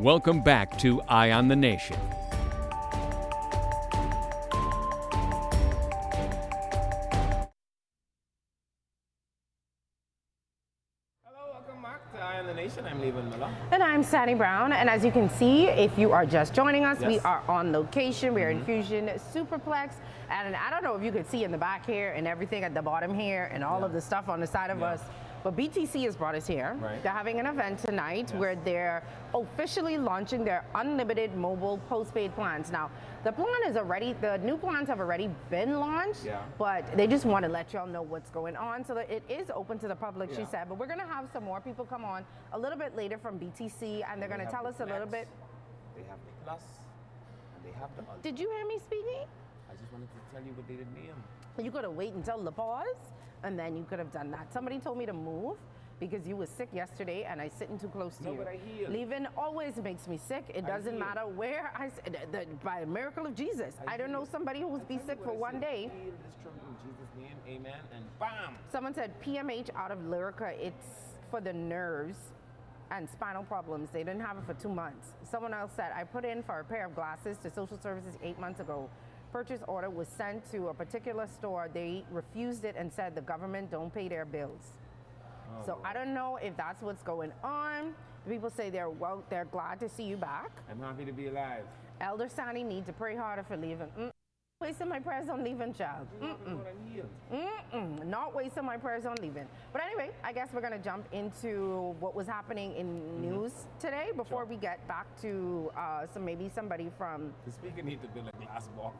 Welcome back to Eye on the Nation. I'm Levan Miller. And I'm Sandy Brown. And as you can see, if you are just joining us, we are on location. We're in Fusion Superplex. And I don't know if you could see in the back here and everything at the bottom here and all of the stuff on the side of us. But BTC has brought us here. Right. They're having an event tonight where they're officially launching their unlimited mobile postpaid plans. Now, the new plans have already been launched, but they just want to let y'all know what's going on. So that it is open to the public, she said. But we're going to have some more people come on a little bit later from BTC, and they're going to tell us a little bit. They have the Plus, and they have the Ultra. Did you hear me speaking? I just wanted to tell you what they did name. You could have waited until the pause, and then you could have done that. Somebody told me to move because you were sick yesterday and I sitting too close to you. But I healed. Leaving always makes me sick. It doesn't matter where by a miracle of Jesus. I don't know somebody who's be sick for one day. Heal this trouble in Jesus' name, amen, and bam! Someone said PMH out of Lyrica, it's for the nerves and spinal problems. They didn't have it for 2 months. Someone else said, I put in for a pair of glasses to social services 8 months ago. Purchase order was sent to a particular store. They refused it and said the government don't pay their bills. So I don't know if that's what's going on. People say they're glad to see you back. I'm happy to be alive. Elder Sandy need to pray harder for leaving. Wasting my prayers on leaving, child. Not wasting my prayers on leaving. But anyway, I guess we're going to jump into what was happening in news today before we get back to maybe somebody from... The speaker needs to build a glass box.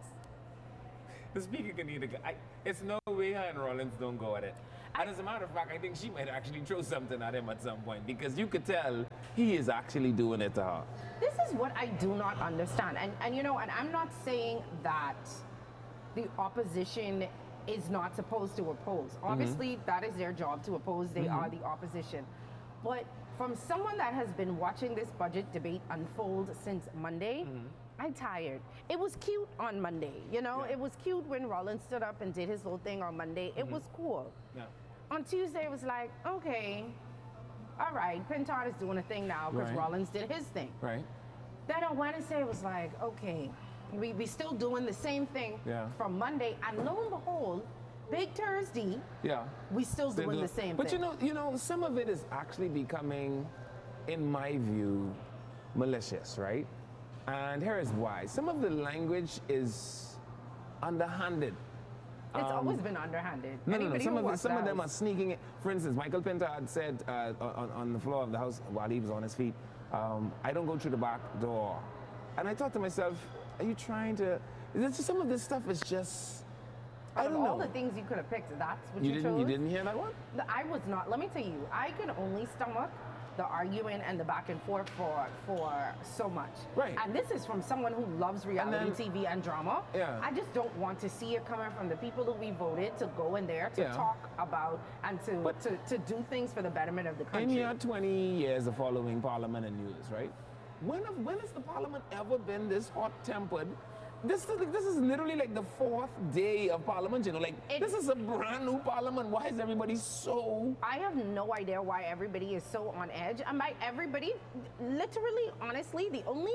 The speaker can need it's no way her and Rollins don't go at it. And as a matter of fact, I think she might actually throw something at him at some point because you could tell he is actually doing it to her. This is what I do not understand. And you know, and I'm not saying that the opposition is not supposed to oppose. Obviously, that is their job to oppose. They are the opposition. But from someone that has been watching this budget debate unfold since Monday, I'm tired. It was cute on Monday, you know? It was cute when Rollins stood up and did his little thing on Monday. It was cool. Yeah. On Tuesday, it was like, okay, all right, Pintard is doing a thing now because Rollins did his thing. Right. Then on Wednesday, it was like, okay, we still doing the same thing from Monday. And lo and behold, Big Thursday, we still doing the same thing. But you know, some of it is actually becoming, in my view, malicious, right? And here is why. Some of the language is underhanded. It's always been underhanded. No. Some of them are sneaking it. For instance, Michael Pintard said on the floor of the House while he was on his feet, I don't go through the back door. And I thought to myself, are you trying to... Some of this stuff is just... I don't know. All the things you could have picked, that's what you chose? You didn't hear that one? I was not. Let me tell you, I could only stomach the arguing and the back and forth for so much. Right. And this is from someone who loves reality TV and drama. Yeah. I just don't want to see it coming from the people who we voted to go in there to talk about and to do things for the betterment of the country. In your 20 years of following Parliament and news, right? When has the Parliament ever been this hot-tempered? This is literally like the 4th day of Parliament, you know, this is a brand new Parliament. Why is everybody so... I have no idea why everybody is so on edge. And by everybody, literally, honestly, the only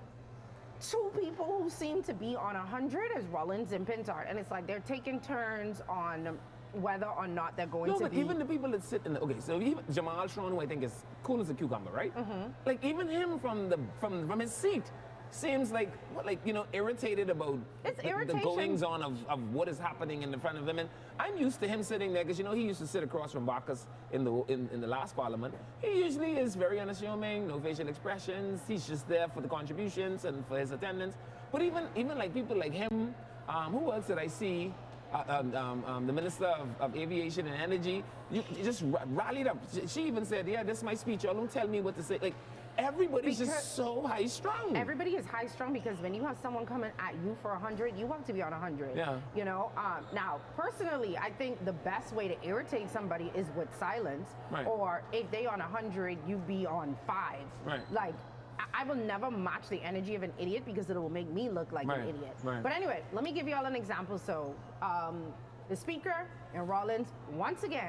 2 people who seem to be on 100 is Rollins and Pintard. And it's like they're taking turns on whether or not they're going to be... No, but even the people that sit in the... Okay, so even Jamal Shawn, who I think is cool as a cucumber, right? Like, even him from his seat... seems like irritated about the goings on of what is happening in the front of him. And I'm used to him sitting there because he used to sit across from Bacchus in the last Parliament. He usually is very unassuming, no facial expressions. He's just there for the contributions and for his attendance. But even like people like him, who else did I see? The Minister of Aviation and Energy, you just rallied up. She even said, "Yeah, this is my speech. Y'all don't tell me what to say." Like. Everybody's just so high-strung. Everybody is high-strung because when you have someone coming at you for 100, you have to be on 100. Yeah. You know. Now, personally, I think the best way to irritate somebody is with silence. Right. Or if they on 100, you be on 5. Right. Like, I will never match the energy of an idiot because it will make me look like an idiot. Right. But anyway, let me give you all an example. So, the Speaker and Rollins once again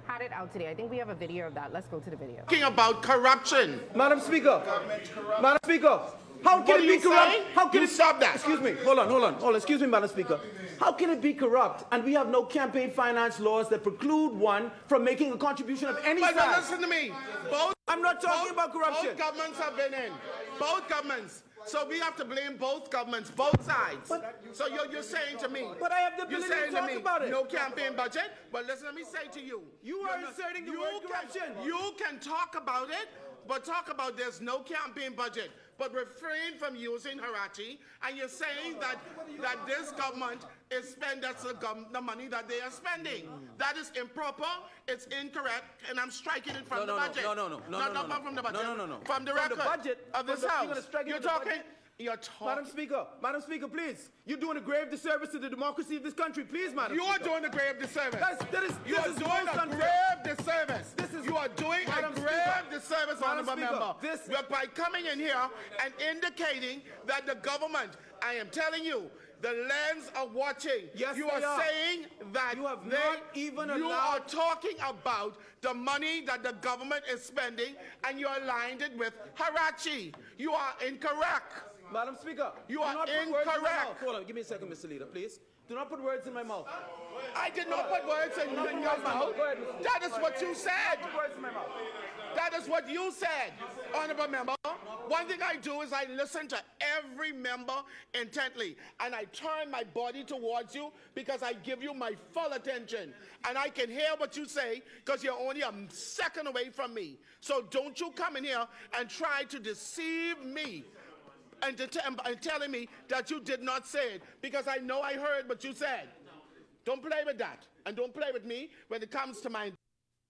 had it out today. I think we have a video of that. Let's go to the video. Talking about corruption. Madam Speaker. Madam Speaker. How can it be corrupt? How can You it stop that. Excuse me. Hold on. Excuse me, Madam Speaker. How can it be corrupt and we have no campaign finance laws that preclude one from making a contribution of any But size? listen to me. I'm not talking about corruption. Both governments have been in. Both governments. So we have to blame both governments, both sides. So you're saying to me. But I have the You're ability to saying talk me, about it. no campaign budget. But listen, let me say to you. You are inserting the word corruption. You can talk about it, but talk about there's no campaign budget. But refrain from using Harachi, and you're saying that this government is spending the money that they are spending. That is improper, it's incorrect, and I'm striking it from the budget. No. Not from the budget. No. From the From record the budget of this you're house. gonna strike it You're with the talking. budget? You're talking. Madam Speaker, please. You're doing a grave disservice to the democracy of this country. Please, Madam You are Speaker. doing a grave disservice. You are doing a grave disservice. You are doing a grave disservice, honorable member. By coming in here and indicating that the government, I am telling you, the lands are watching. Yes, you are they are. saying that You have not even you allowed- are talking about the money that the government is spending, and you aligned it with Harachi. You are incorrect. Madam Speaker, You do are not put words in my incorrect. mouth. Hold on, give me a second, Mr. Leader, please. Do not put words in my mouth. I did not put words in your mouth. Go ahead, Mr. That is what you said. Put words in my mouth. That is what you said, honorable member. One thing I do is I listen to every member intently, and I turn my body towards you because I give you my full attention, and I can hear what you say because you're only a second away from me. So don't you come in here and try to deceive me and telling me that you did not say it, because I know I heard what you said. Don't play with that, and don't play with me when it comes to my.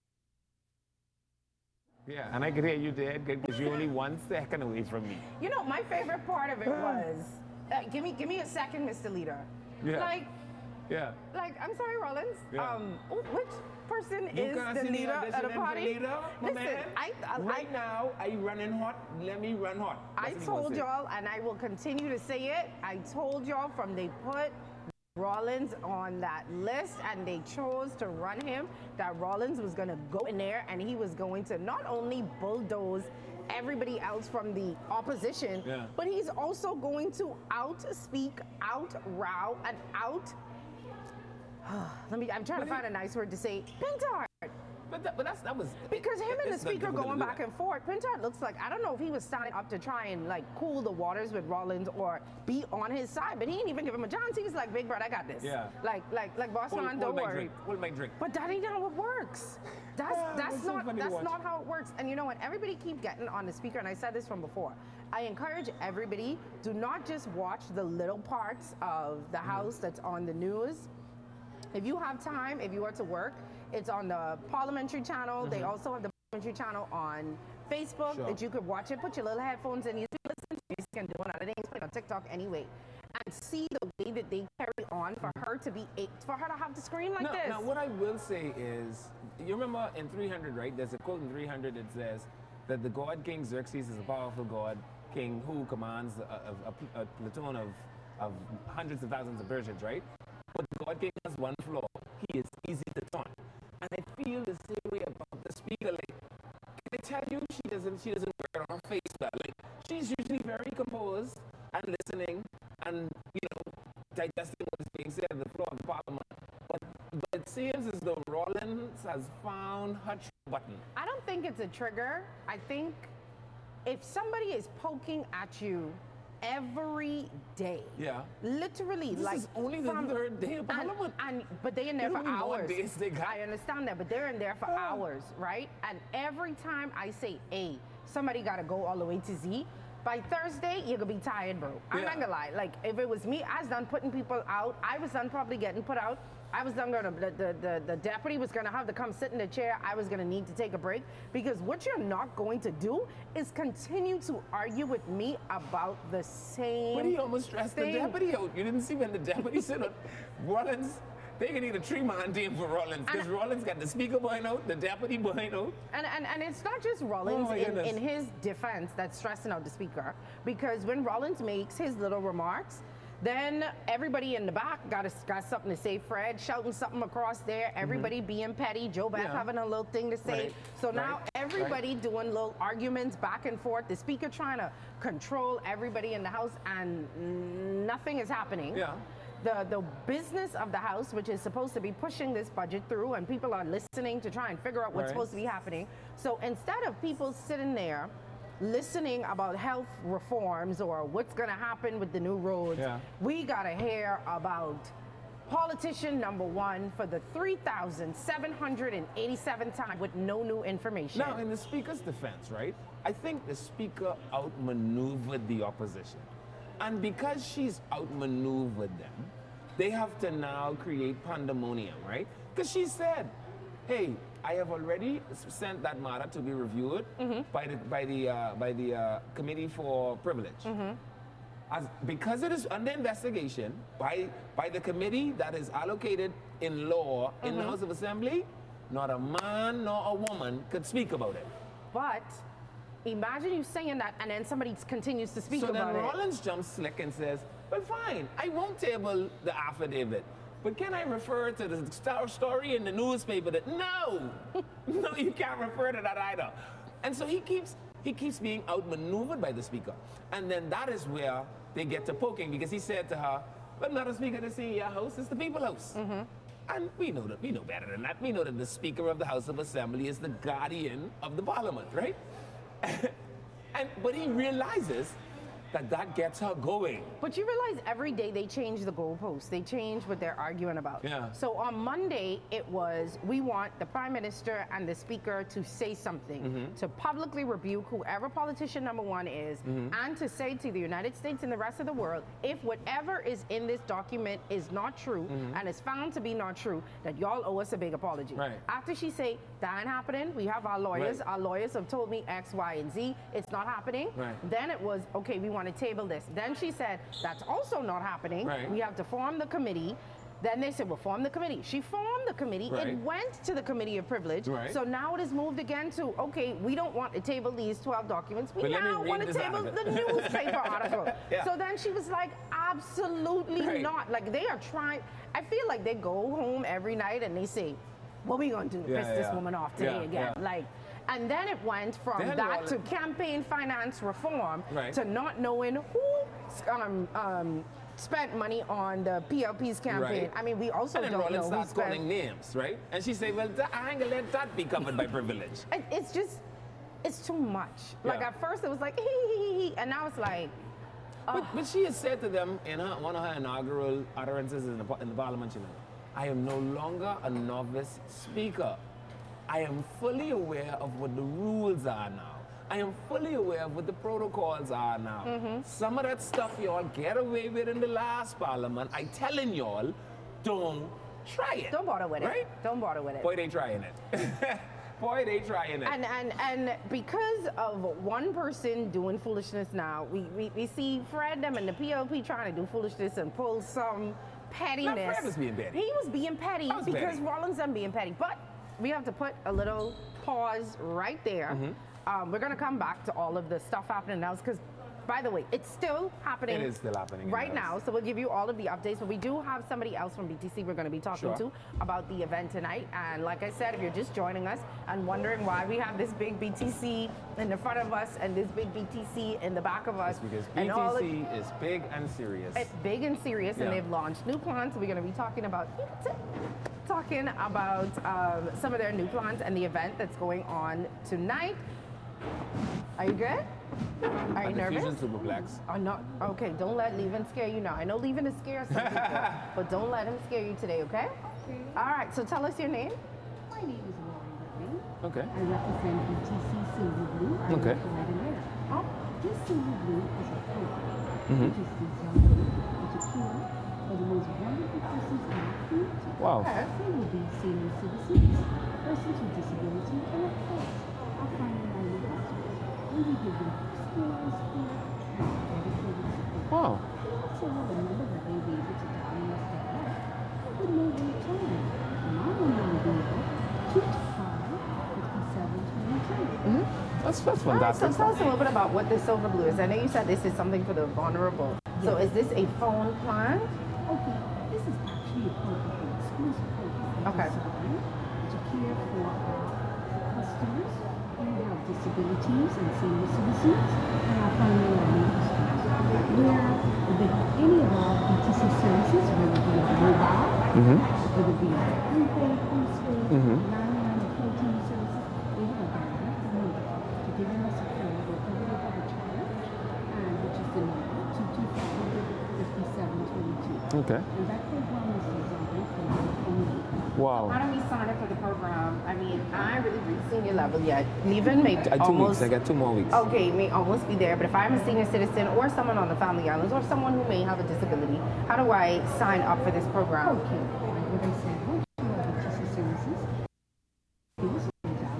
Yeah, and I could hear you dead because you're only 1 second away from me. You know, my favorite part of it was, give me a second, Mr. Leader. Yeah. Yeah. I'm sorry, Rollins. Yeah. Which person You is can't the see me leader of the auditioning for party? leader, my Listen, man. Right now, I running hot. Let me run hot. I That's what he told gonna say. y'all, and I will continue to say it. I told y'all from they put Rollins on that list and they chose to run him, that Rollins was going to go in there and he was going to not only bulldoze everybody else from the opposition, but he's also going to outspeak, out-row, and out. I'm trying to find a nice word to say. Pintard. But that was Because him and the it's not speaker difficult to going do back that. and forth, Pintard looks like, I don't know if he was standing up to try and cool the waters with Rollins or be on his side, but he didn't even give him a chance. He was like, big brother, I got this. Yeah. Like boss man, don't worry. Hold my drink. But that ain't how it works. That's it's so funny to watch. not how it works. And you know what? Everybody keep getting on the speaker, and I said this from before. I encourage everybody, do not just watch the little parts of the house that's on the news. If you have time, if you are to work, it's on the parliamentary channel. They also have the parliamentary channel on Facebook that you could watch it. Put your little headphones in. You listen to music and do one other thing. It's put on TikTok anyway, and see the way that they carry on for her to have to scream like this. Now, what I will say is, you remember in 300, right? There's a quote in 300 that says that the god King Xerxes is a powerful god king who commands a platoon of hundreds of thousands of Persians, right? But the god king has one flaw: he is easy to taunt. And I feel the same way about the speaker. Like, can I tell you, she doesn't wear it on her face, but she's usually very composed and listening and digesting what is being said on the floor of the parliament. But it seems as though Rollins has found her button. I don't think it's a trigger. I think if somebody is poking at you every day, literally, This is only the third day of parliament. But they're in there for Only more hours. days they got. I understand that, but they're in there for hours, right? And every time I say A, somebody got to go all the way to Z. By Thursday, you're gonna be tired, bro. I'm not gonna lie. Like, if it was me, I was done putting people out. I was done probably getting put out. I was done gonna, the deputy was gonna have to come sit in the chair. I was gonna need to take a break, because what you're not going to do is continue to argue with me about the same But he almost stressed the deputy out. You didn't see when the deputy said Rollins, they can need a 3-man team for Rollins, because Rollins got the speaker boy out, the deputy boy out. And it's not just Rollins in his defense that's stressing out the speaker, because when Rollins makes his little remarks, Then everybody in the back got something to say. Fred shouting something across there. Everybody being petty. Joe Beth having a little thing to say. Right. So now everybody doing little arguments back and forth. The speaker trying to control everybody in the house, and nothing is happening. Yeah. The business of the House, which is supposed to be pushing this budget through, and people are listening to try and figure out what's supposed to be happening. So instead of people sitting there listening about health reforms or what's going to happen with the new roads, we got to hear about politician number one for the 3,787th time with no new information. Now, in the Speaker's defense, right, I think the Speaker outmaneuvered the opposition. And because she's outmaneuvered them, they have to now create pandemonium, right? Because she said, hey, I have already sent that matter to be reviewed by the Committee for Privilege. Because it is under investigation by the committee that is allocated in law in the House of Assembly, not a man nor a woman could speak about it. But imagine you saying that and then somebody continues to speak so about it. So then Rollins jumps slick and says, well, fine, I won't table the affidavit. But can I refer to the story in the newspaper that, no, no, you can't refer to that either. And so he keeps being outmaneuvered by the Speaker. And then that is where they get to poking, because he said to her, but not a Speaker to see your house, it's the People's House. And we know better than that. We know that the Speaker of the House of Assembly is the guardian of the Parliament, right? But he realizes that gets her going. But you realize every day they change the goalposts. They change what they're arguing about. Yeah. So on Monday, it was, we want the Prime Minister and the Speaker to say something, to publicly rebuke whoever politician number one is, and to say to the United States and the rest of the world, if whatever is in this document is not true, and is found to be not true, that y'all owe us a big apology. Right. After she say, that ain't happening, we have our lawyers. Our lawyers have told me X, Y, and Z. It's not happening. Then it was, okay, we want to table this. Then she said, that's also not happening. We have to form the committee. Then they said, well, form the committee. She formed the committee. It went to the Committee of Privilege. So now it is moved again to, okay, we don't want to table these 12 documents. We now want to table the newspaper article. So then she was like, absolutely not. Like, they are trying. I feel like they go home every night and they say, what are we going to do to piss this woman off today again? Like, and then it went from that to campaign finance reform to not knowing who spent money on the PLP's campaign. I mean, we also don't know who starts calling names, right? And she said, well, I ain't gonna let that be covered by privilege. It's just, it's too much. Like, at first it was like, hee, and now it's like, but she has said to them in one of her inaugural utterances in the Parliament, you know, I am no longer a novice speaker. I am fully aware of what the rules are now. I am fully aware of what the protocols are now. Some of that stuff y'all get away with in the last Parliament, I telling y'all, don't try it. Don't bother with it. Don't bother with it. Boy, they trying it. Boy, they trying it. And because of one person doing foolishness now, we see Fred them and the PLP trying to do foolishness and pull some pettiness. No, Fred was being petty. He was being petty because Rollins them being petty. But we have to put a little pause right there. We're going to come back to all of the stuff happening now because, by the way, it's still happening. It is still happening right now. So we'll give you all of the updates. But we do have somebody else from BTC we're going to be talking to about the event tonight. And like I said, if you're just joining us and wondering why we have this big BTC in the front of us and this big BTC in the back of us. It's because BTC is big and serious. It's big and serious, and they've launched new plans. So we're going to be talking about some of their new plans and the event that's going on tonight. Are you good? Are you nervous? Fusion Superplex. Oh, no. Okay, don't let leaving scare you now. I know leaving is scare some people, but don't let him scare you today, okay? All right, so tell us your name. My name is Lauren Whitney. Okay. I represent BTC Silver Blue. Okay. Oh. This Silver Blue is a program which is designed and secured for the most vulnerable persons in our community. Wow. They will be senior citizens, persons with disability, and of course, our frontline customers. And we give them personalized care and dedicated support. Wow. We also have a number that may be able to dial us direct with no wait time. And our number will be 225-5722. That's All right, fantastic. so tell us a little bit about what the Silver Blue is. I know you said this is something for the vulnerable. So is this a phone plan? Okay, this is actually a program, exclusive program. Okay. Designed to care for customers who have disabilities and senior citizens and our family customers. Where any of our BTC services, whether it be mobile, whether it be prepaid, postpaid, landline or 14 services, they have a direct number to giving us a call whenever they have a challenge, and which is the number 225-5722. Okay. And that program is designed for the community. Wow. How do we sign up for the program? I mean, I really reached senior level yet. Leaving may 2 almost. weeks. I got 2 more weeks. Okay, may almost be there, but if I'm a senior citizen or someone on the Family Islands or someone who may have a disability, how do I sign up for this program? Okay, like what I said, once you have BTC services, please dial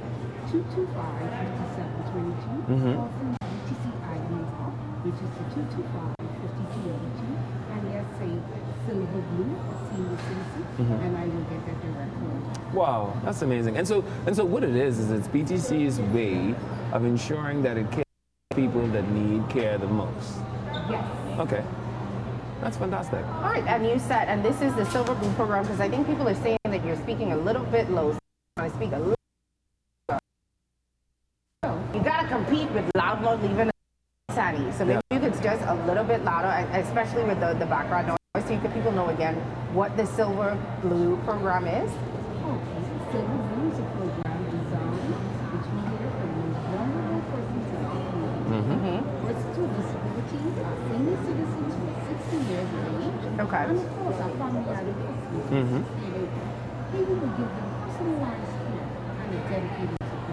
225-5722 or from BTC Island Hub, which is the 225-5282, and yes, say Silver Blue, senior citizen, and I will get that direct call. Wow, that's amazing. And so what it is it's BTC's way of ensuring that it cares for people that need care the most. Yes. Okay. That's fantastic. All right, and you said, and this is the Silver Blue program, because I think people are saying that you're speaking a little bit low. So I speak a little. You gotta compete with loudmouth leaving Sandy. So maybe you could just a little bit louder, especially with the background noise, so you can people know again what the Silver Blue program is. Okay, Silver Blue is a program designed to cater for the most vulnerable persons in our community. Persons with disabilities, our senior citizens who are 60 years of age, Okay. and of course our family island customers. We will give them personalized care and a dedicated support.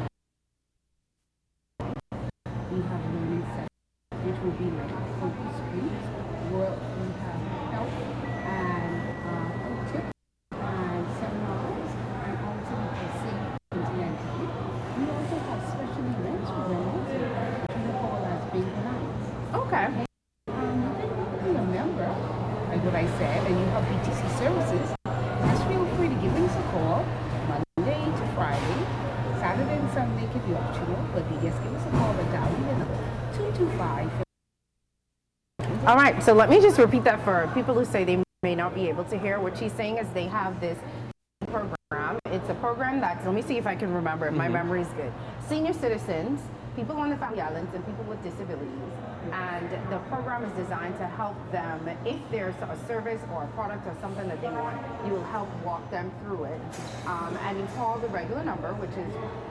We have learning sessions, which will be like focus groups, where we have health and health tips and seminars, and also safe mentally. We also have special events for members, which we call as bingo nights. Okay. If you be a member, like what I said, and you have BTC services, just feel free to give us a call Monday to Friday. Saturday and Sunday can be optional, but you just give us a call at dial number 225. All right, so let me just repeat that for people who say they may not be able to hear. What she's saying is they have this program. It's a program that's, let me see if I can remember if my memory is good. Senior citizens, people on the Family Islands, and people with disabilities. And the program is designed to help them, if there's a service or a product or something that they want, you will help walk them through it. And you call the regular number, which is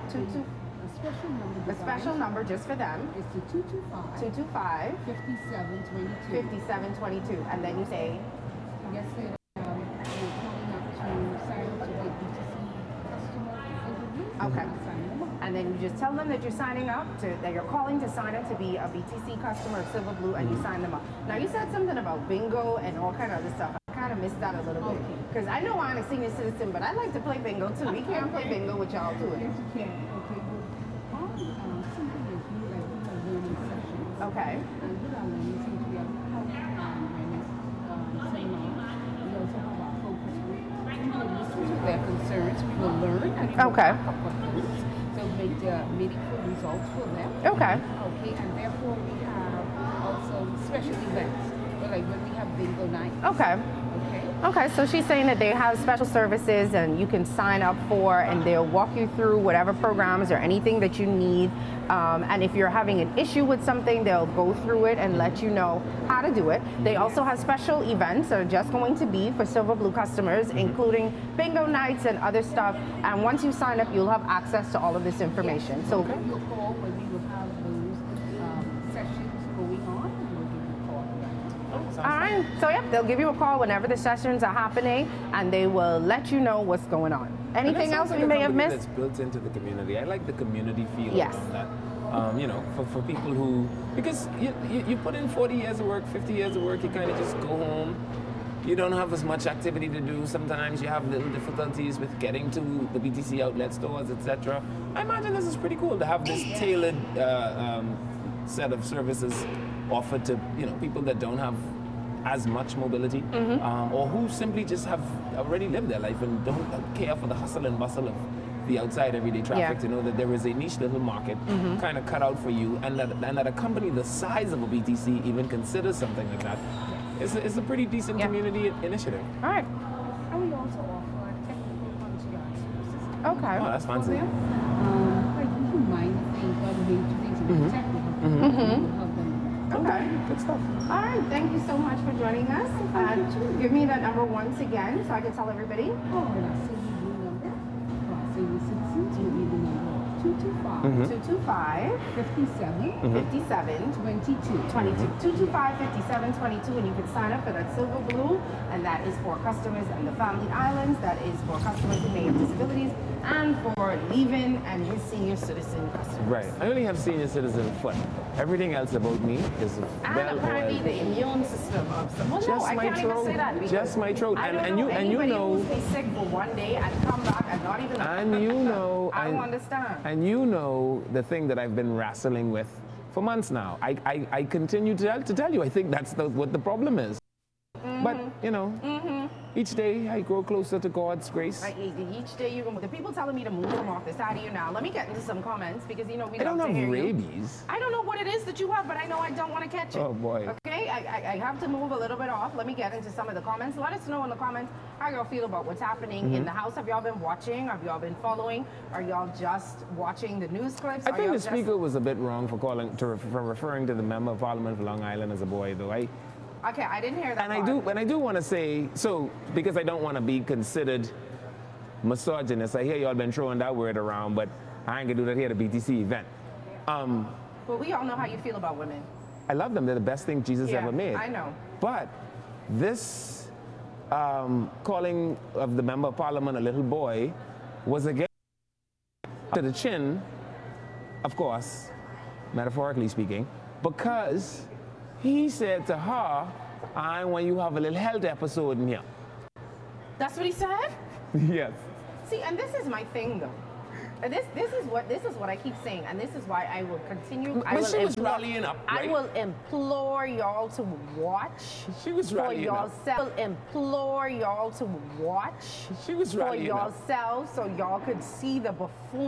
a special number just for them. It's the 225 225 5722. 5722. And then you say, Yes, sir. We're calling up to sign up to get BTC customer interview. Okay. Sign them up. and then you just tell them that you're signing up, that you're calling to sign up to be a BTC customer of Silver Blue, and you sign them up. Now, you said something about bingo and all kind of other stuff. I kind of missed that a little bit. Because I know I'm a senior citizen, but I like to play bingo too. We can't play bingo with y'all too. Yes, you can. Okay, well, all something is new, like we have learning sessions. Okay. And with our learning, since we have health and seminars, we also have our focus group. We will listen to their concerns, we will learn and Okay. so make meaningful results for them. Okay. Okay, and therefore we have also special events, like when we have bingo night. Okay. Okay. Okay, so she's saying that they have special services and you can sign up for, and they'll walk you through whatever programs or anything that you need. And if you're having an issue with something, they'll go through it and let you know how to do it. They also have special events that are just going to be for Silver Blue customers, including bingo nights and other stuff. And once you sign up, you'll have access to all of this information. So. You'll call when we will have those sessions going on, and we'll give you a call. All right. So, yep, they'll give you a call whenever the sessions are happening, and they will let you know what's going on. Anything else we may have missed? That's built into the community. I like the community feel Yes. of that. You know, for people who, because you put in 40 years of work, 50 years of work, you kind of just go home. You don't have as much activity to do. Sometimes you have little difficulties with getting to the BTC outlet stores, etc. I imagine this is pretty cool to have this tailored set of services offered to people that don't have as much mobility, or who simply just have already lived their life and don't care for the hustle and bustle of the outside everyday traffic Yeah. to know that there is a niche little market kind of cut out for you, and that a company the size of a BTC even considers something like that. It's a pretty decent Yeah. community initiative. All right. And we also offer technical concierge services. Okay. Oh, that's fancy. Like if you mind things or the major things in the technical, we'll help them. Okay. Good stuff. All right. Thank you so much for joining us. Thank you too. Give me that number once again so I can tell everybody. Oh, and our CBD number for our senior citizens will be the number of 225 225 57 57 22. 22. 225 5722, and you can sign up for that Silver Blue, and that is for customers in the Family Islands, that is for customers who may have disabilities, and for leaving and his senior citizen customers. Right. I only have senior citizen foot. Everything else about me is And well apparently the immune system of some. Well, no, Just I my can't even throat. say that. because Just my throat. I don't And know you anybody know. who's been sick for one day and come back and not even. And you know, I don't and- understand. And you know the thing that I've been wrestling with for months now. I continue to tell you, I think that's what the problem is. But, you know, each day I grow closer to God's grace. Like, each day you can. The people telling me to move from off the side of you now. Let me get into some comments because you know we I don't love to have hear you. rabies. I don't know what it is that you have, but I know I don't want to catch it. Oh, boy. Okay, I have to move a little bit off. Let me get into some of the comments. Let us know in the comments how y'all feel about what's happening Mm-hmm. in the house. Have y'all been watching? Have y'all been following? Are y'all just watching the news clips? I Are think y'all the just- speaker was a bit wrong for referring to the member of parliament for Long Island as a boy, though. Okay, I didn't hear that. And I do want to say, so because I don't want to be considered misogynist, I hear y'all been throwing that word around, but I ain't gonna do that here at a BTC event. Well, we all know how you feel about women. I love them. They're the best thing Jesus Yeah, ever made. I know. But this calling of the member of parliament a little boy was again to the chin, of course, metaphorically speaking, because he said to her, I want you to have a little health episode in here. That's what he said? Yes. See, and this is my thing though. And this is what I keep saying, and this is why I will continue. I But will she was implore- rallying up, I right? will implore y'all to watch. She was for rallying up. yourself. Implore y'all to watch She was for rallying up. yourselves so y'all could see the buffoon.